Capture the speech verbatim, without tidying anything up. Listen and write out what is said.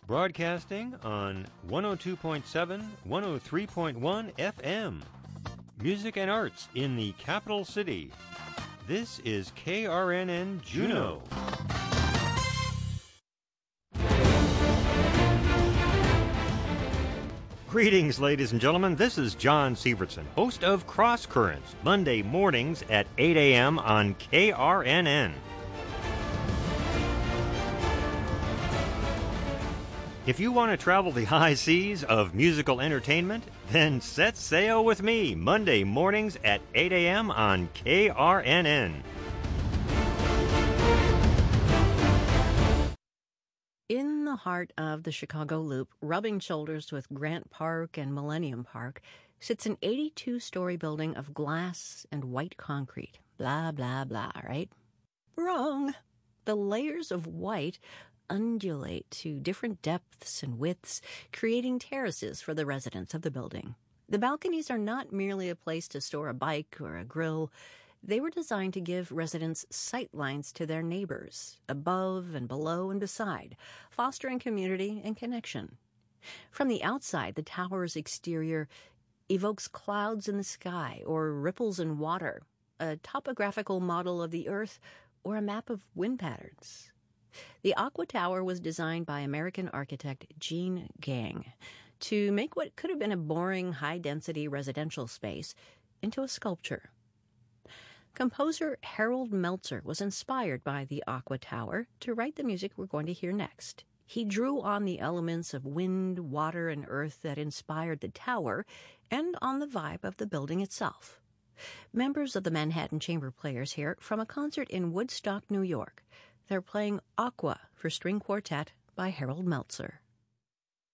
Broadcasting on one oh two point seven, one oh three point one F M. Music and arts in the capital city. This is K R N N Juneau. Greetings, ladies and gentlemen. This is John Sievertson, host of Cross Currents, Monday mornings at eight a.m. on K R N N. If you want to travel the high seas of musical entertainment, then set sail with me Monday mornings at eight a.m. on K R N N. In the heart of the Chicago Loop, rubbing shoulders with Grant Park and Millennium Park, sits an eighty-two-story building of glass and white concrete. Blah, blah, blah, right? Wrong. The layers of white undulate to different depths and widths, creating terraces for the residents of the building. The balconies are not merely a place to store a bike or a grill. They were designed to give residents sight lines to their neighbors, above and below and beside, fostering community and connection. From the outside, the tower's exterior evokes clouds in the sky or ripples in water, a topographical model of the earth, or a map of wind patterns. The Aqua Tower was designed by American architect Gene Gang to make what could have been a boring, high-density residential space into a sculpture. Composer Harold Meltzer was inspired by the Aqua Tower to write the music we're going to hear next. He drew on the elements of wind, water, and earth that inspired the tower and on the vibe of the building itself. Members of the Manhattan Chamber Players here from a concert in Woodstock, New York. They're playing Aqua for String Quartet by Harold Meltzer.